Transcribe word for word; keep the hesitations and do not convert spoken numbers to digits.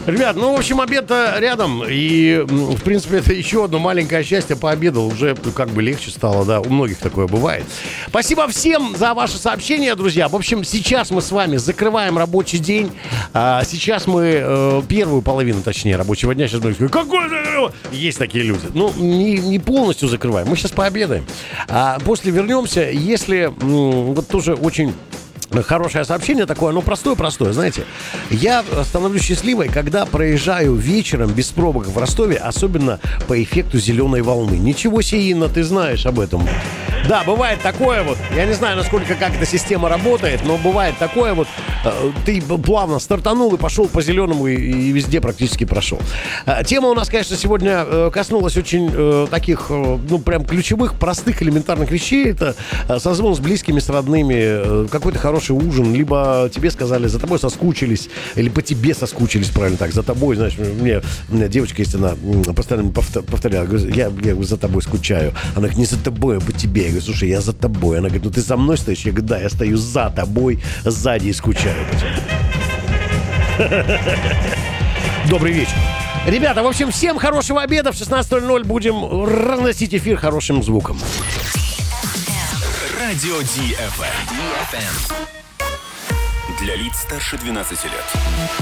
Ребят, ну, в общем, обед рядом. И, в принципе, это еще одно маленькое счастье. Пообедал, уже как бы легче стало, да. У многих такое бывает. Спасибо всем за ваши сообщения, друзья. В общем, сейчас мы с вами закрываем рабочий день. А, сейчас мы э, первую половину, точнее, рабочего дня. Сейчас мы говорим, какой закрываем? Есть такие люди. Ну, не, не полностью закрываем. Мы сейчас пообедаем. А после вернемся. Если, м, вот тоже очень... Хорошее сообщение такое, оно простое-простое, знаете. Я становлюсь счастливой, когда проезжаю вечером без пробок в Ростове, особенно по эффекту зеленой волны. Ничего себе, Инна, ты знаешь об этом. Да, бывает такое вот, я не знаю, насколько как эта система работает, но бывает такое вот, ты плавно стартанул и пошел по зеленому и, и везде практически прошел. Тема у нас, конечно, сегодня коснулась очень таких, ну, прям ключевых, простых, элементарных вещей. Это созвон с близкими, с родными, какой-то хороший ужин, либо тебе сказали, за тобой соскучились, или по тебе соскучились, правильно так, за тобой, знаешь, мне, у меня девочка есть, она постоянно повторяла, я, я за тобой скучаю. Она говорит, не за тобой, а по тебе. Я говорю, слушай, я за тобой. Она говорит, ну ты за мной стоишь? Я говорю, да, я стою за тобой, сзади и скучаю. Добрый вечер. Ребята, в общем, всем хорошего обеда. В шестнадцать ноль ноль будем разносить эфир хорошим звуком. Радио ди эф эм. Для лиц старше двенадцати лет.